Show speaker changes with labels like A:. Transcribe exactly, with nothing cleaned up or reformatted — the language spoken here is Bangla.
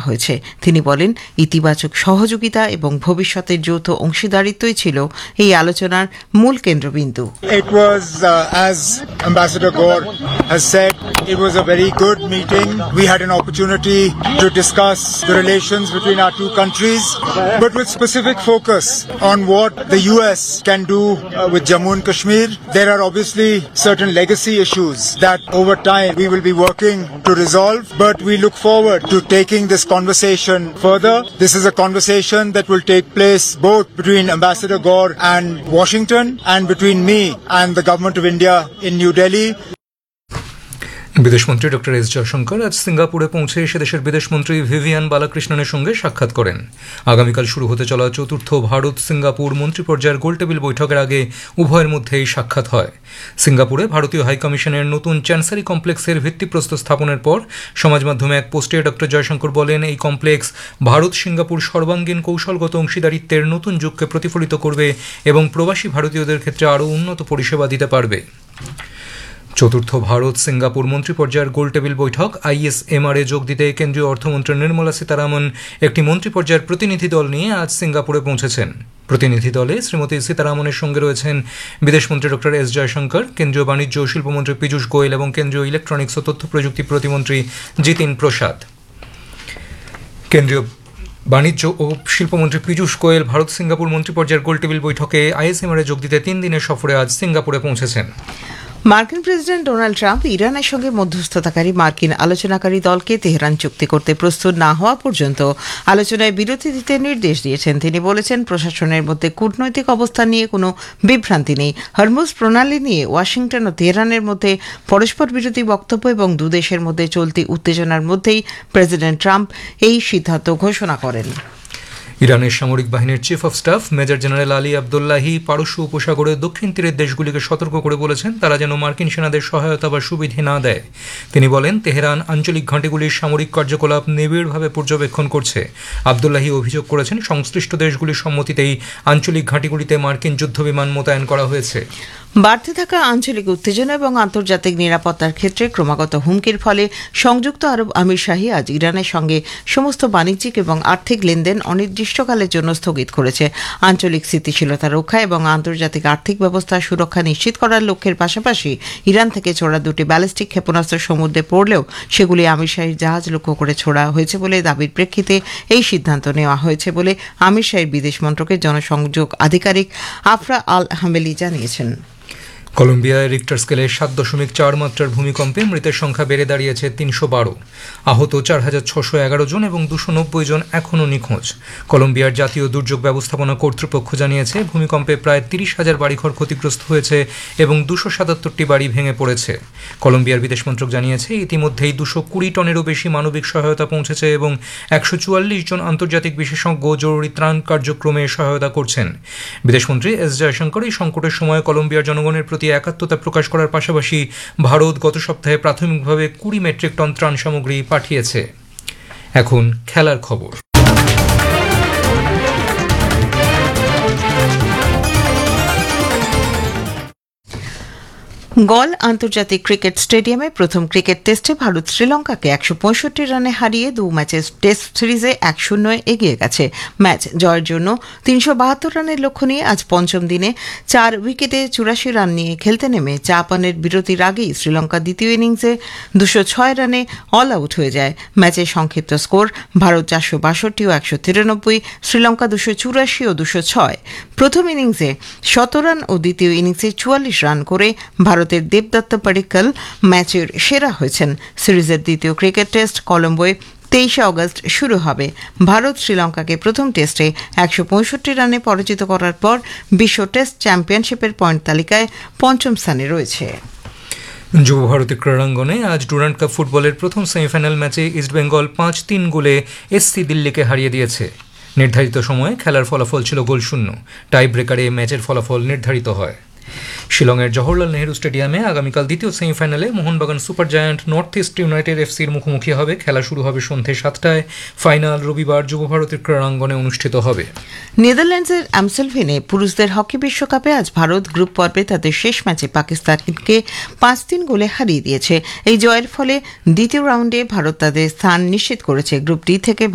A: হয়েছে। তিনি বলেন, ইতিবাচক সহযোগিতা এবং ভবিষ্যতের যৌথ অংশীদারিত্বই ছিল এই আলোচনার মূল কেন্দ্রবিন্দু।
B: It was, uh, as Ambassador Gore has said, it was a very good meeting. We had an opportunity to discuss the relations between our two countries, but with specific focus on what the U S can do uh, with Jammu and Kashmir. There are obviously certain legacy issues that over time we will be working to resolve, but we look forward to taking this conversation further. This is a conversation that will take place both between Ambassador Gore and Washington and between me and the Government of India in New Delhi.
C: বিদেশমন্ত্রী ডক্টর এস জয়শঙ্কর আজ সিঙ্গাপুরে পৌঁছে সে দেশের বিদেশমন্ত্রী ভিভিয়ান বালাকৃষ্ণনের সঙ্গে সাক্ষাৎ করেন। আগামীকাল শুরু হতে চলা চতুর্থ ভারত সিঙ্গাপুর মন্ত্রী পর্যায়ের গোলটেবিল বৈঠকের আগে উভয়ের মধ্যেই সাক্ষাৎ হয়। সিঙ্গাপুরে ভারতীয় হাইকমিশনের নতুন চ্যান্সারি কমপ্লেক্সের ভিত্তিপ্রস্তর স্থাপনের পর সমাজ মাধ্যমে এক পোস্টে ডক্টর জয়শঙ্কর বলেন, এই কমপ্লেক্স ভারত সিঙ্গাপুর সর্বাঙ্গীন কৌশলগত অংশীদারিত্বের নতুন যুগকে প্রতিফলিত করবে এবং প্রবাসী ভারতীয়দের ক্ষেত্রে আরও উন্নত পরিষেবা দিতে পারবে। চতুর্থ ভারত সিঙ্গাপুর মন্ত্রী পর্যায়ের গোলটেবিল বৈঠক আইএসএমআর এ যোগ দিতে কেন্দ্রীয় অর্থমন্ত্রী নির্মলা সীতারামন একটি মন্ত্রী পর্যায়ের প্রতিনিধি দল নিয়ে আজ সিঙ্গাপুরে পৌঁছেছেন। প্রতিনিধি দলে শ্রীমতী সীতারামনের সঙ্গে রয়েছেন বিদেশমন্ত্রী ডক্টর এস জয়শঙ্কর, কেন্দ্রীয় বাণিজ্য ও শিল্পমন্ত্রী পীযূষ গোয়েল এবং কেন্দ্রীয় ইলেকট্রনিক্স ও তথ্য প্রযুক্তি প্রতিমন্ত্রী জিতিন প্রসাদ। কেন্দ্রীয় বাণিজ্য ও শিল্পমন্ত্রী পীযূষ গোয়েল ভারত সিঙ্গাপুর মন্ত্রী পর্যায়ের গোলটেবিল বৈঠকে আইএসএমআর এ যোগ দিতে তিন দিনের সফরে আজ সিঙ্গাপুরে পৌঁছেছেন।
A: মার্কিন প্রেসিডেন্ট ডোনাল্ড ট্রাম্প ইরানের সঙ্গে মধ্যস্থতাকারী মার্কিন আলোচনাকারী দলকে তেহরান চুক্তি করতে প্রস্তুত না হওয়া পর্যন্ত আলোচনায় বিরতি দিতে নির্দেশ দিয়েছেন। তিনি বলেছেন, প্রশাসনের মধ্যে কূটনৈতিক অবস্থান নিয়ে কোনো বিভ্রান্তি নেই। হরমুজ প্রণালী নিয়ে ওয়াশিংটন ও তেহরানের মধ্যে পরস্পর বিরোধী বক্তব্য এবং দুদেশের মধ্যে চলতি উত্তেজনার মধ্যেই প্রেসিডেন্ট ট্রাম্প এই সিদ্ধান্ত ঘোষণা করেন।
C: ইরানের সামরিক বাহিনীর chief of staff major general Ali Abdullahi পারস্য উপসাগরের দক্ষিণ তীরের দেশগুলিকে সতর্ক করে বলেছেন, তারা যেন মার্কিন সেনাদের সহায়তা বা সুবিধে না দেয়। তিনি বলেন, তেহরান আঞ্চলিক ঘাঁটিগুলির সামরিক কার্যকলাপ নিবিড়ভাবে পর্যবেক্ষণ করছে। আবদুল্লাহি অভিযোগ করেছেন, সংশ্লিষ্ট দেশগুলির সম্মতিতেই আঞ্চলিক ঘাঁটিগুলিতে মার্কিন যুদ্ধবিমান মোতায়েন করা হয়েছে।
A: বাড়তে থাকা আঞ্চলিক উত্তেজনা এবং আন্তর্জাতিক নিরাপত্তার ক্ষেত্রে ক্রমাগত হুমকির ফলে সংযুক্ত আরব আমিরশাহী আজ ইরানের সঙ্গে সমস্ত বাণিজ্যিক এবং আর্থিক লেনদেন অনির্দিষ্টকালের জন্য স্থগিত করেছে। আঞ্চলিক স্থিতিশীলতা রক্ষা এবং আন্তর্জাতিক আর্থিক ব্যবস্থার সুরক্ষা নিশ্চিত করার লক্ষ্যের পাশাপাশি ইরান থেকে ছোড়া দুটি ব্যালিস্টিক ক্ষেপণাস্ত্র সমুদ্রে পড়লেও সেগুলি আমিরশাহীর জাহাজ লক্ষ্য করে ছোড়া হয়েছে বলে দাবির প্রেক্ষিতে এই সিদ্ধান্ত নেওয়া হয়েছে বলে আমিরশাহীর বিদেশ মন্ত্রকের জনসংযোগ আধিকারিক আফরা আল হামেলি জানিয়েছেন।
C: কলম্বিয়ায় রিক্টার স্কেলে সাত দশমিক চার মাত্রার ভূমিকম্পে মৃতের সংখ্যা বেড়ে দাঁড়িয়েছে তিনশো বারো। আহত চার হাজার ছশো এগারো জন এবং দুশো নব্বই জন এখনও নিখোঁজ। কলম্বিয়ার জাতীয় দুর্যোগ ব্যবস্থাপনা কর্তৃপক্ষ জানিয়েছে, ভূমিকম্পে প্রায় তিরিশ হাজার বাড়িঘর ক্ষতিগ্রস্ত হয়েছে এবং দুশো সাতাত্তরটি বাড়ি ভেঙে পড়েছে। কলম্বিয়ার বিদেশ মন্ত্রক জানিয়েছে, ইতিমধ্যেই দুশো কুড়ি টনেরও বেশি মানবিক সহায়তা পৌঁছেছে এবং একশো চুয়াল্লিশ জন আন্তর্জাতিক বিশেষজ্ঞ জরুরি ত্রাণ কার্যক্রমে সহায়তা করছেন। বিদেশমন্ত্রী এস জয়শঙ্কর এই সংকটের সময় কলম্বিয়ার জনগণের প্রতি একাত্মতা প্রকাশ করার পাশাপাশি ভারত গত সপ্তাহে প্রাথমিকভাবে কুড়ি মেট্রিক টন ত্রাণ সামগ্রী পাঠিয়েছে। এখন খেলার খবর।
A: গল আন্তর্জাতিক ক্রিকেট স্টেডিয়ামে প্রথম ক্রিকেট টেস্টে ভারত শ্রীলঙ্কাকে একশো পঁয়ষট্টি রানে হারিয়ে দু ম্যাচের টেস্ট সিরিজে এক শূন্যয় এগিয়ে গেছে। ম্যাচ জয়ের জন্য তিনশো বাহাত্তর রানের লক্ষ্য নিয়ে আজ পঞ্চম দিনে চার উইকেটে চুরাশি রান নিয়ে খেলতে নেমে জাপানের বিরতির আগেই শ্রীলঙ্কা দ্বিতীয় ইনিংসে দুশো ছয় রানে অল আউট হয়ে যায়। ম্যাচের সংক্ষিপ্ত স্কোর ভারত চারশো বাষট্টি ও একশো তিরানব্বই, শ্রীলঙ্কা দুশো চুরাশি ও দুশো ছয়। প্রথম ইনিংসে শত রান ও দ্বিতীয় ইনিংসে চুয়াল্লিশ রান করে ভারত দেবদত্ত পাডিক্কল ম্যাচের সেরা হয়েছেন। সিরিজের দ্বিতীয় ক্রিকেট টেস্ট কলম্বোয় তেইশে অগস্ট শুরু হবে। ভারত শ্রীলঙ্কাকে প্রথম টেস্টে একশো পঁয়ষট্টি রানে পরাজিত করার পর বিশ্ব টেস্ট চ্যাম্পিয়নশিপের পয়েন্ট তালিকায় পঞ্চম স্থানে রয়েছে।
C: যুব ভারতী ক্রীড়াঙ্গনে আজ ডুরান্ড কাপ ফুটবলের প্রথম সেমিফাইনাল ম্যাচে ইস্টবেঙ্গল পাঁচ তিন গোলে এসসি দিল্লিকে হারিয়ে দিয়েছে। নির্ধারিত সময়ে খেলার ফলাফল ছিল গোল শূন্য। টাই ব্রেকারে ম্যাচের ফলাফল নির্ধারিত হয়। শিলংয়ের জওহরলাল নেহরু স্টেডিয়ামে আগামীকাল দ্বিতীয় সেমিফাইনালে Mohun Bagan super giant north east United এফসির মুখোমুখি হবে। খেলা শুরু হবে সন্ধ্যে সাতটায়। ফাইনাল রবিবার যুব ভারতীর ক্রীড়াঙ্গনে অনুষ্ঠিত হবে।
A: নেদারল্যান্ডসের অ্যামসেলভেনে পুরুষদের হকি বিশ্বকাপে আজ ভারত গ্রুপ পর্বে তাদের শেষ ম্যাচে পাকিস্তানকে পাঁচ তিন গোলে হারিয়ে দিয়েছে। এই জয়ের ফলে দ্বিতীয় রাউন্ডে ভারত তাদের স্থান নিশ্চিত করেছে। গ্রুপ ডি থেকে